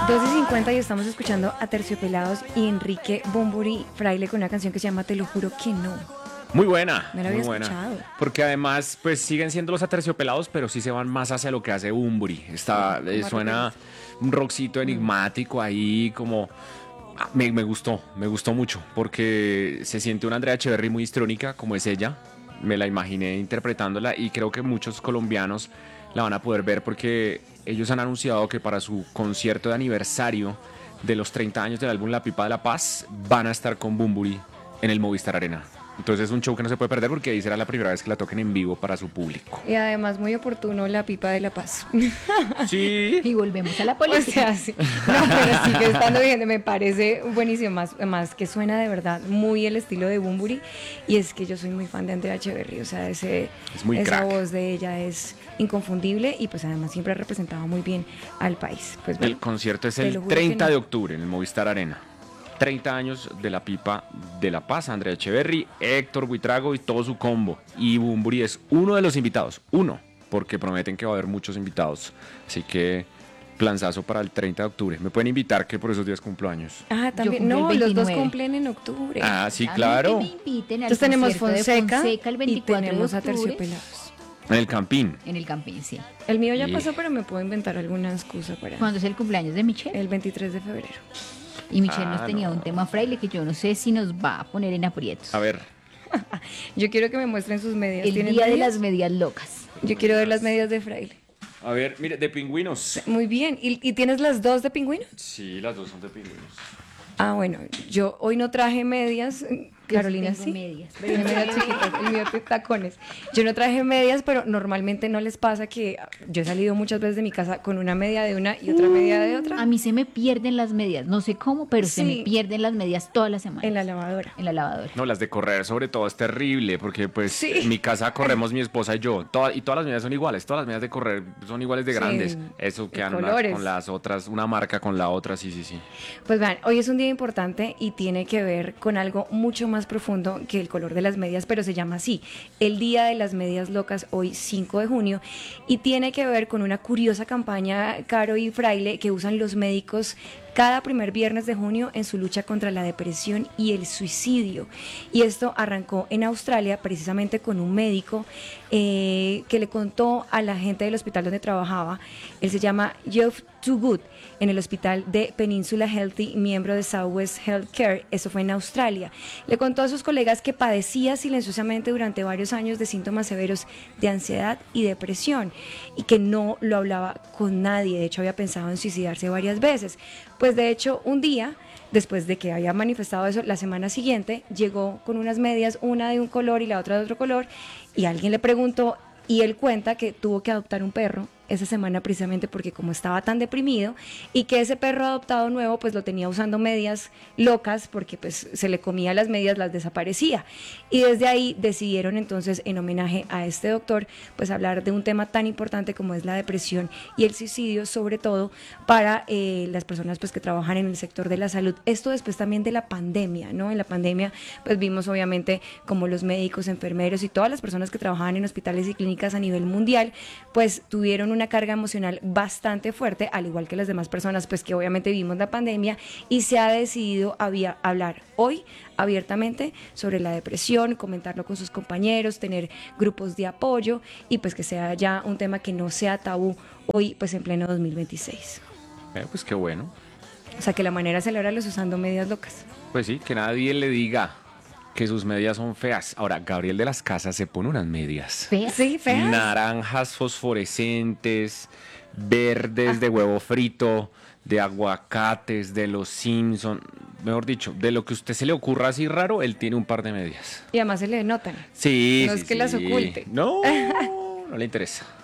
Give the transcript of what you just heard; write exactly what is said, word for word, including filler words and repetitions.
dos y cincuenta y estamos escuchando a Terciopelados y Enrique Bunbury Fraile con una canción que se llama Te lo juro que no. Muy buena, No la muy había buena. escuchado. Porque además, pues siguen siendo los Aterciopelados, pero sí se van más hacia lo que hace Bunbury. Está, eh, suena un rockcito enigmático ahí, como ah, me, me gustó, me gustó mucho, porque se siente una Andrea Echeverry muy histrónica, como es ella. Me la imaginé interpretándola y creo que muchos colombianos la van a poder ver porque ellos han anunciado que para su concierto de aniversario de los treinta años del álbum La Pipa de la Paz van a estar con Bunbury en el Movistar Arena. Entonces es un show que no se puede perder porque ahí será la primera vez que la toquen en vivo para su público. Y además muy oportuno La Pipa de la Paz. Sí. Y volvemos a la O política. sea, sí. No, pero sigue estando bien, me parece buenísimo, más, más que suena de verdad muy el estilo de Bunbury. Y es que yo soy muy fan de Andrea Echeverry, o sea, ese, Es muy esa crack. voz de ella es inconfundible y pues además siempre ha representado muy bien al país. Pues bueno, El concierto es te el lo juro que treinta no. de octubre en el Movistar Arena. treinta años de La Pipa de la Paz, Andrea Echeverry, Héctor Buitrago y todo su combo. Y Bunbury es uno de los invitados, uno, porque prometen que va a haber muchos invitados. Así que planzazo para el treinta de octubre. Me pueden invitar que por esos días cumplo años. Ah, también. cumplo No, el los dos veintinueve. cumplen en octubre. Ah, sí, A mí claro. que me inviten al Entonces tenemos concierto de Fonseca, Fonseca el y veinticuatro tenemos de a octubre Terciopelados. En el Campín. en el Campín, sí. El mío ya Sí. pasó, pero me puedo inventar alguna excusa para Cuando es el cumpleaños de Michelle. el veintitrés de febrero. Y Michelle Ah, nos tenía no. un tema fraile que yo no sé si nos va a poner en aprietos. A ver, Yo quiero que me muestren sus medias. El ¿Tienen día de medias? las medias locas. Yo quiero ver las medias de Fraile. a ver, mire, de pingüinos. Muy bien. ¿Y, y tienes las dos de pingüino? Sí, las dos son de pingüinos. Ah, bueno. Yo hoy no traje medias. Carolina, tengo sí. medias, Pero pero no medias traje chiquitas, el mío de tacones. Yo no traje medias, pero normalmente no les pasa que yo he salido muchas veces de mi casa con una media de una y otra media de otra A mí se me pierden las medias. No sé cómo, pero se Sí. me pierden las medias toda la semana. en la lavadora. En la lavadora. No, las de correr sobre todo es terrible porque pues Sí. en mi casa corremos mi esposa y yo toda- y todas las medidas son iguales, todas las medidas de correr son iguales de Sí, grandes. Eso y quedan unas colores. con las otras, una marca con la otra, sí, sí, sí. Pues vean, hoy es un día importante y tiene que ver con algo mucho más profundo que el color de las medias, pero se llama así, el Día de las Medias Locas, hoy cinco de junio, y tiene que ver con una curiosa campaña, Caro y Fraile, que usan los médicos cada primer viernes de junio en su lucha contra la depresión y el suicidio. Y esto arrancó en Australia precisamente con un médico eh, que le contó a la gente del hospital donde trabajaba. Él se llama Geoff Toogood, en el hospital de Peninsula Healthy, miembro de Southwest Healthcare. Eso fue en Australia. Le contó a sus colegas que padecía silenciosamente durante varios años de síntomas severos de ansiedad y depresión y que no lo hablaba con nadie. De hecho, había pensado en suicidarse varias veces. Pues de hecho, un día, después de que había manifestado eso, la semana siguiente llegó con unas medias, una de un color y la otra de otro color, y alguien le preguntó y él cuenta que tuvo que adoptar un perro esa semana precisamente porque como estaba tan deprimido y que ese perro adoptado nuevo pues lo tenía usando medias locas porque pues se le comía las medias, las desaparecía, y desde ahí decidieron entonces en homenaje a este doctor pues hablar de un tema tan importante como es la depresión y el suicidio, sobre todo para eh, las personas pues que trabajan en el sector de la salud. Esto después también de la pandemia, ¿no? En la pandemia pues vimos obviamente como los médicos, enfermeros y todas las personas que trabajaban en hospitales y clínicas a nivel mundial pues tuvieron una carga emocional bastante fuerte, al igual que las demás personas pues que obviamente vivimos la pandemia, y se ha decidido había, hablar hoy abiertamente sobre la depresión, comentarlo con sus compañeros, tener grupos de apoyo y pues que sea ya un tema que no sea tabú hoy pues en pleno dos mil veintiséis. Eh, pues qué bueno. O sea que la manera de celebrarlo es usando medias locas. Pues sí, que nadie le diga que sus medias son feas. Ahora, Gabriel de las Casas se pone unas medias Feas. Sí, feas. naranjas fosforescentes, verdes de huevo frito, de aguacates, de los Simpson, mejor dicho, de lo que a usted se le ocurra así raro, él tiene un par de medias. Y además se le notan. Sí, No sí, es que las sí. oculte. No, no le interesa.